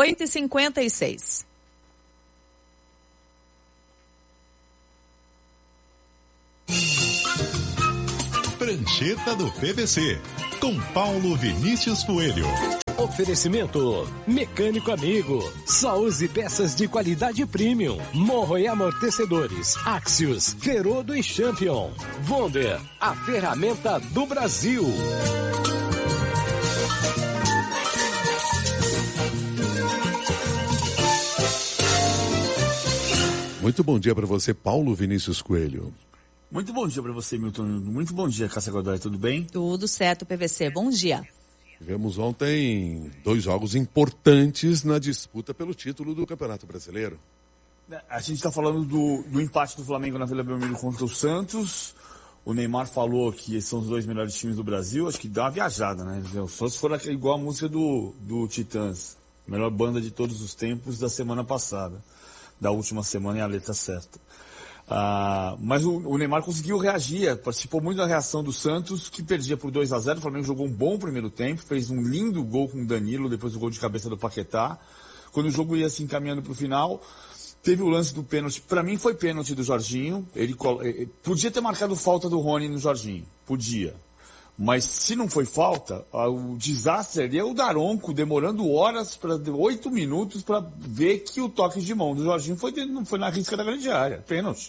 8h56. Prancheta do PVC, com Paulo Vinícius Coelho. Oferecimento Mecânico Amigo. Só use peças de qualidade premium. Morro e amortecedores. Axios, Ferodo e Champion. Wonder, a ferramenta do Brasil. Muito bom dia para você, Paulo Vinícius Coelho. Muito bom dia para você, Milton. Muito bom dia, Cássia Godoy. Tudo bem? Tudo certo, PVC. Bom dia. Tivemos ontem 2 jogos importantes na disputa pelo título do Campeonato Brasileiro. A gente está falando do empate do Flamengo na Vila Belmiro contra o Santos. O Neymar falou que são os 2 melhores times do Brasil. Acho que dá uma viajada, né? Só se for igual a música do Titãs. Melhor banda de todos os tempos da semana passada. Da última semana, é a letra certa. Mas o Neymar conseguiu reagir, participou muito da reação do Santos, que perdia por 2-0. O Flamengo jogou um bom primeiro tempo, fez um lindo gol com o Danilo, depois do gol de cabeça do Paquetá. Quando o jogo ia se encaminhando para o final, teve o lance do pênalti. Para mim foi pênalti do Jorginho. Ele podia ter marcado falta do Rony no Jorginho, podia. Mas se não foi falta, o desastre ali é o Daronco demorando horas, 8 minutos, para ver que o toque de mão do Jorginho não foi na risca da grande área. Pênalti.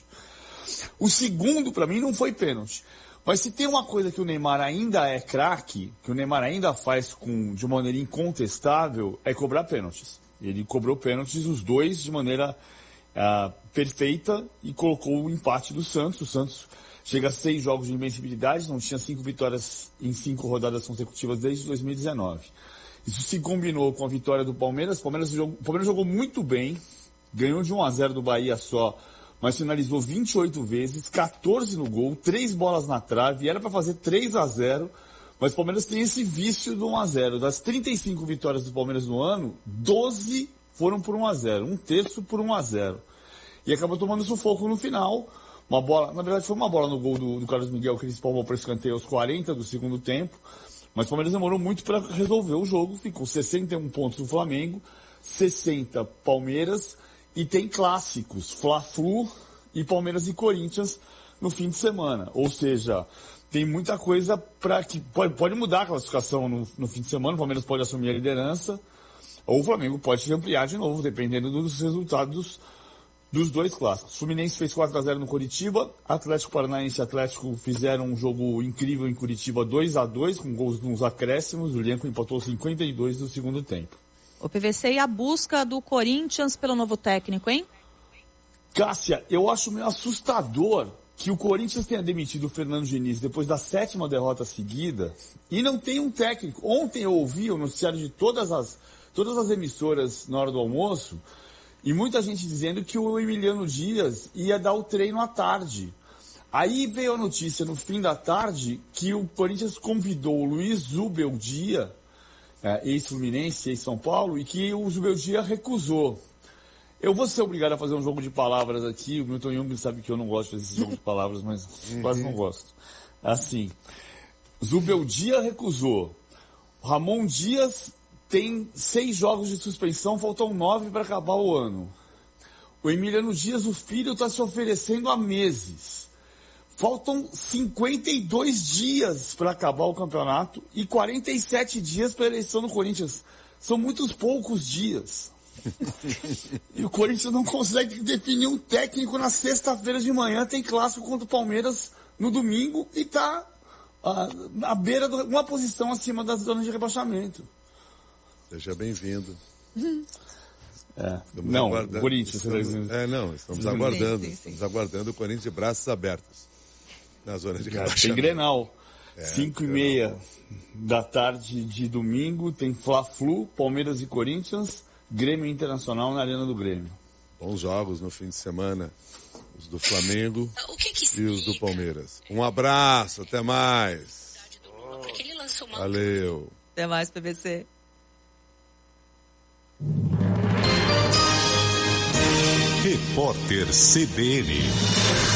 O segundo, para mim, não foi pênalti. Mas se tem uma coisa que o Neymar ainda é craque, que o Neymar ainda faz de uma maneira incontestável, é cobrar pênaltis. Ele cobrou pênaltis, os dois, de maneira perfeita, e colocou o empate do Santos. O Santos chega a 6 jogos de invencibilidade, não tinha 5 vitórias em 5 rodadas consecutivas desde 2019. Isso se combinou com a vitória do Palmeiras. O Palmeiras jogou muito bem, ganhou de 1-0 do Bahia só, mas finalizou 28 vezes, 14 no gol, 3 bolas na trave, era para fazer 3-0, mas o Palmeiras tem esse vício do 1-0. Das 35 vitórias do Palmeiras no ano, 12 foram por 1-0, 1/3 por 1-0. E acabou tomando sufoco no final. Uma bola, na verdade foi uma bola no gol do Carlos Miguel que ele espalmou para escanteio aos 40 do segundo tempo, mas o Palmeiras demorou muito para resolver o jogo, ficou 61 pontos do Flamengo, 60 Palmeiras, e tem clássicos, Fla-Flu e Palmeiras e Corinthians no fim de semana, ou seja, tem muita coisa para que pode mudar a classificação no fim de semana. O Palmeiras pode assumir a liderança, ou o Flamengo pode ampliar de novo, dependendo dos resultados dos 2 clássicos. Fluminense fez 4-0 no Coritiba, Atlético Paranaense e Atlético fizeram um jogo incrível em Curitiba, 2-2, com gols nos acréscimos. O elenco empatou 52 no segundo tempo. O PVC, e a busca do Corinthians pelo novo técnico, hein? Cássia, eu acho meio assustador que o Corinthians tenha demitido o Fernando Diniz depois da 7ª derrota seguida e não tem um técnico. Ontem eu ouvi o noticiário de todas as emissoras na hora do almoço, e muita gente dizendo que o Emiliano Dias ia dar o treino à tarde. Aí veio a notícia no fim da tarde que o Corinthians convidou o Luiz Zubeldia, ex-Fluminense, ex-São Paulo, e que o Zubeldia recusou. Eu vou ser obrigado a fazer um jogo de palavras aqui. O Milton Jung sabe que eu não gosto desse jogo de palavras, mas quase não gosto. Assim, Zubeldia recusou. Ramon Dias tem 6 jogos de suspensão, faltam 9 para acabar o ano. O Emiliano Dias, o filho, está se oferecendo há meses. Faltam 52 dias para acabar o campeonato e 47 dias para a eleição no Corinthians. São muitos poucos dias. E o Corinthians não consegue definir um técnico na sexta-feira de manhã. Tem clássico contra o Palmeiras no domingo e está à beira de uma posição acima das zonas de rebaixamento. Seja bem-vindo. Não, o Corinthians. Estamos aguardando. Estamos aguardando o Corinthians de braços abertos na zona de rebaixamento. Tem Grenal. 5h30 da tarde de domingo, tem Fla-Flu, Palmeiras e Corinthians, Grêmio Internacional na Arena do Grêmio. Bons jogos no fim de semana, os do Flamengo e os do Palmeiras. Um abraço, até mais. Valeu. Até mais, PVC. Repórter CBN.